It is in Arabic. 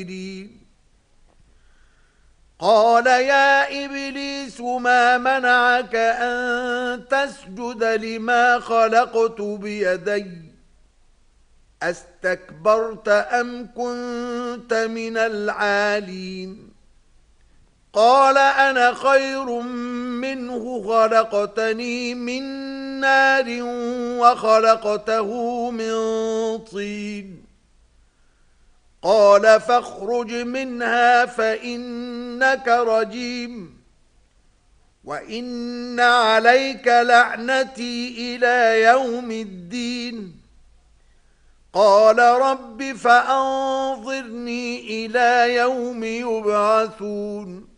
قال يا إبليس ما منعك أن تسجد لما خلقت بيدي أستكبرت أم كنت من العالين قال أنا خير منه خلقتني من نار وخلقته من طين قال فاخرج منها فإنك رجيم وإن عليك لعنتي إلى يوم الدين قال رب فأنظرني إلى يوم يبعثون